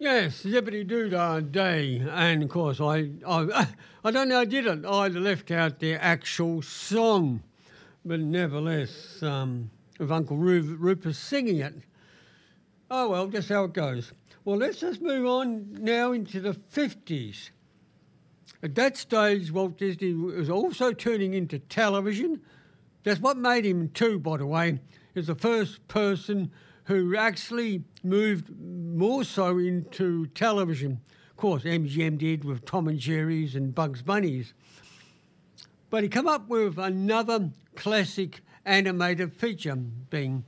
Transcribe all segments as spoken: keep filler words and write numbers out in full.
Yes, Zippity Doo Dah Day, and of course I, I I don't know, I did it. I left out the actual song, but nevertheless, um, with Uncle Ru- Rupert singing it. Oh well, that's how it goes. Well, let's just move on now into the fifties. At that stage, Walt Disney was also turning into television. That's what made him too, by the way. Is the first person who actually moved more so into television. Of course, M G M did with Tom and Jerry's and Bugs Bunny's. But he came up with another classic animated feature, being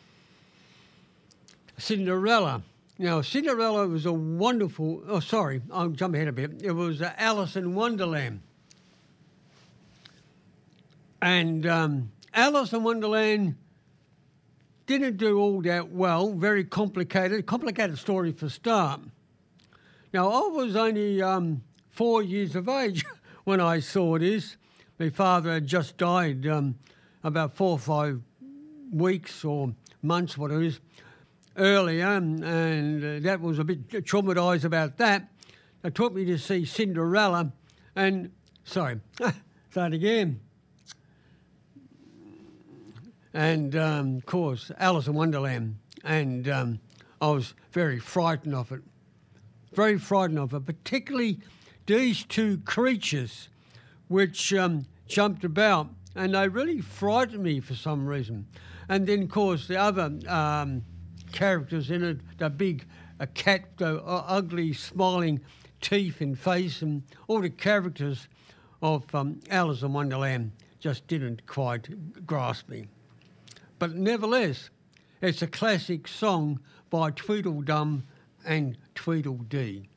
Cinderella. Now, Cinderella was a wonderful... Oh, sorry, I'll jump ahead a bit. It was uh, Alice in Wonderland. And um, Alice in Wonderland didn't do all that well, very complicated, complicated story for start. Now, I was only um, four years of age when I saw this. My father had just died um, about four or five weeks or months, what it is, earlier, and uh, that was a bit traumatised about that. They took me to see Cinderella, and, sorry, start again. And, um, of course, Alice in Wonderland. And um, I was very frightened of it. Very frightened of it, particularly these two creatures which um, jumped about. And they really frightened me for some reason. And then, of course, the other um, characters in it, the big a cat, the uh, ugly, smiling teeth and face, and all the characters of um, Alice in Wonderland just didn't quite grasp me. But nevertheless, it's a classic song by Tweedledum and Tweedledee.